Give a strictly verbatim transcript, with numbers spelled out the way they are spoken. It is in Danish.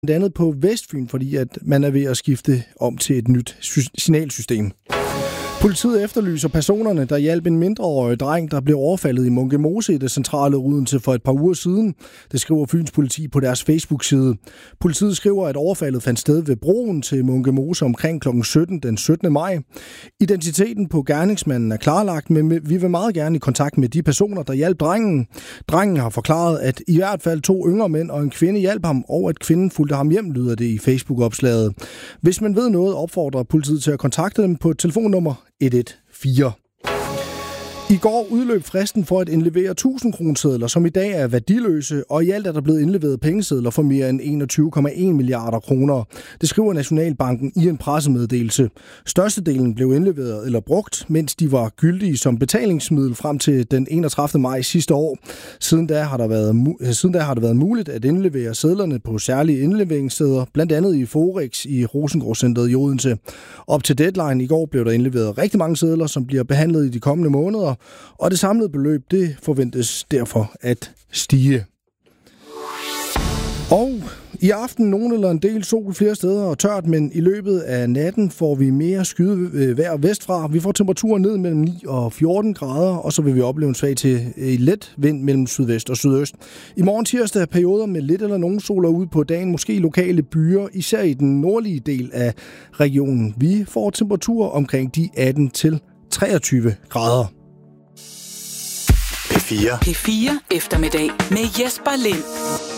blandt andet på Vestfyn, fordi at man er ved at skifte om til et nyt signalsystem. Politiet efterlyser personerne, der hjalp en mindreårig dreng, der blev overfaldet i Munke Mose i det centrale Odense for et par uger siden. Det skriver Fyns Politi på deres Facebook-side. Politiet skriver, at overfaldet fandt sted ved broen til Munke Mose omkring klokken sytten den syttende maj. Identiteten på gerningsmanden er klarlagt, men vi vil meget gerne i kontakt med de personer, der hjalp drengen. Drengen har forklaret, at i hvert fald to yngre mænd og en kvinde hjalp ham, og at kvinden fulgte ham hjem, lyder det i Facebook-opslaget. Hvis man ved noget, opfordrer politiet til at kontakte dem på telefonnummer et et fire. I går udløb fristen for at indlevere tusind kronesedler, som i dag er værdiløse, og i alt er der blevet indleveret pengesedler for mere end enogtyve komma en milliarder kroner. Det skriver Nationalbanken i en pressemeddelelse. Størstedelen blev indleveret eller brugt, mens de var gyldige som betalingsmiddel frem til den enogtredivte maj sidste år. Siden da har, der været, siden da har det været muligt at indlevere sedlerne på særlige indleveringssteder, blandt andet i Forex i Rosengårdscenteret i Odense. Op til deadline i går blev der indleveret rigtig mange sedler, som bliver behandlet i de kommende måneder, og det samlede beløb, det forventes derfor at stige. Og i aften nogen eller en del sol flere steder og tørt, men i løbet af natten får vi mere skyde vejr vestfra. Vi får temperaturer ned mellem ni og fjorten grader, og så vil vi opleve en svag til let vind mellem sydvest og sydøst. I morgen tirsdag perioder med lidt eller nogen sol ude på dagen, måske lokale byer, især i den nordlige del af regionen. Vi får temperaturer omkring de atten til treogtyve grader. P fire. P fire eftermiddag med Jesper Lind.